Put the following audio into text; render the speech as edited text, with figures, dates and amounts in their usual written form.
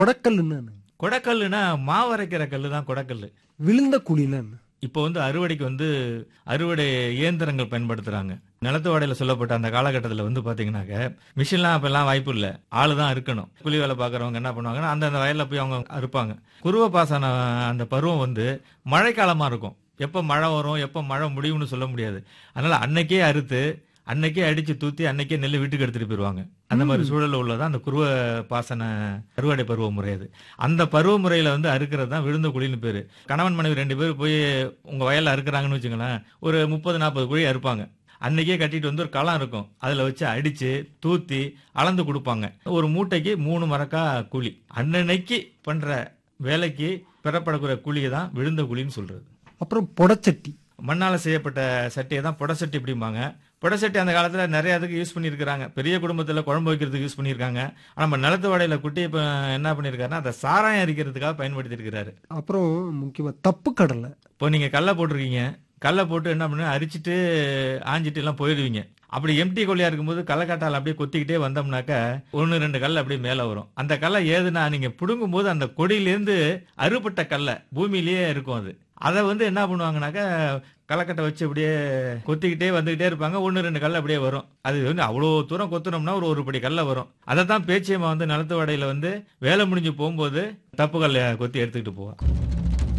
கொடக்கல்லுன்னா என்ன? கொடக்கல்லுனா மாவு அரைக்கிற கல்லு தான் கொடக்கல்லு. விழுந்த குழின்னா என்ன? இப்போ அறுவடைக்கு அறுவடை இயந்திரங்கள் பயன்படுத்துறாங்க. நிலத்து வாடையில சொல்லப்பட்ட அந்த காலகட்டத்தில் பாத்தீங்கன்னாக்க மிஷின்லாம் அப்பெல்லாம் வாய்ப்பு இல்ல. ஆளு தான் இருக்கணும். கூலி வேலை பாக்குறவங்க என்ன பண்ணுவாங்கன்னா அந்த வயல்ல போய் அவங்க அறுப்பாங்க. குருவ பாசன அந்த பருவம் மழைக்காலமா இருக்கும். எப்ப மழை வரும் எப்ப மழை முடியும்னு சொல்ல முடியாது. அதனால அன்னைக்கே அறுத்து அன்னைக்கே அடிச்சு தூத்தி அன்னைக்கே நெல் வீட்டுக்கு எடுத்துட்டு போயிருவாங்க. அந்த மாதிரி சூழல்ல உள்ளதான் அந்த குருவ பாசன அறுவடை பருவ முறை அது. அந்த பருவ முறையில அறுக்கிறது தான் விழுந்த குழின்னு பேரு. கணவன் மனைவி 2 பேர் போய் உங்க வயல்ல அறுக்குறாங்கன்னு வச்சுங்களேன், ஒரு 30-40 குழி அறுப்பாங்க. அன்னைக்கே கட்டிட்டு ஒரு களம் இருக்கும். அதுல வச்சு அடிச்சு தூத்தி அளந்து கொடுப்பாங்க. ஒரு மூட்டைக்கு 3 மரக்கா கூலி. அன்னன்னைக்கு பண்ற வேலைக்கு பெறப்படக்கூடிய கூலியை தான் விழுந்த குழின்னு சொல்றது. அப்புறம் பொடச்சட்டி. மண்ணால செய்யப்பட்ட சட்டியை தான் புடசட்டி அப்படிம்பாங்க. புடசட்டி அந்த காலத்துல நிறைய இதுக்கு யூஸ் பண்ணியிருக்காங்க. பெரிய குடும்பத்துல குழம்பு வைக்கிறதுக்கு யூஸ் பண்ணியிருக்காங்க. ஆனா நம்ம நிலத்து வாடையில குட்டி இப்ப என்ன பண்ணிருக்காருன்னா அதை சாராயம் அரிக்கிறதுக்காக பயன்படுத்தி இருக்கிறாரு. அப்புறம் முக்கியமா தப்பு கடலை. இப்போ நீங்க கல்லை போட்டிருக்கீங்க. கல்லை போட்டு என்ன பண்ணு அரிச்சிட்டு ஆஞ்சிட்டு எல்லாம் போயிடுவீங்க. அப்படி எம்டி கொள்ளையா இருக்கும்போது கள்ளக்காட்டால் அப்படியே கொத்திக்கிட்டே வந்தோம்னாக்க 1-2 கல் அப்படியே மேல வரும். அந்த கல்லை ஏதுன்னா நீங்க புடுங்கும் போது அந்த கொடியிலேருந்து அறுபட்ட கல்லை பூமியிலேயே இருக்கும். அதை என்ன பண்ணுவாங்கனாக்கா களக்கட்டை வச்சு அப்படியே கொத்திக்கிட்டே வந்துகிட்டே இருப்பாங்க. 1-2 கல் அப்படியே வரும். அது அவ்வளோ தூரம் கொத்தணும்னா ஒரு படி கல்ல வரும். அதை தான் பேச்சியம்மா நிலத்து வாடையில வேலை முடிஞ்சு போகும்போது தப்பு கல்லை கொத்தி எடுத்துக்கிட்டு போவான்.